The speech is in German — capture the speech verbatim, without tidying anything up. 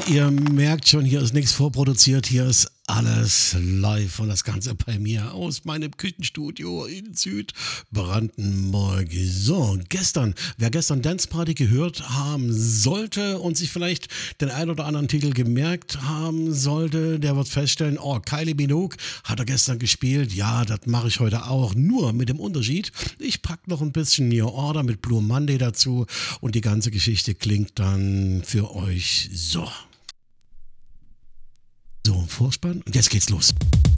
ihr merkt schon, hier ist nichts vorproduziert, hier ist alles live und das Ganze bei mir aus meinem Küchenstudio in Südbrandenburg. So, gestern, wer gestern Dance Party gehört haben sollte und sich vielleicht den ein oder anderen Titel gemerkt haben sollte, der wird feststellen, oh, Kylie Minogue hat er gestern gespielt, ja, das mache ich heute auch, nur mit dem Unterschied, ich packe noch ein bisschen New Order mit Blue Monday dazu und die ganze Geschichte klingt dann für euch so. So, Vorspann und jetzt geht's los.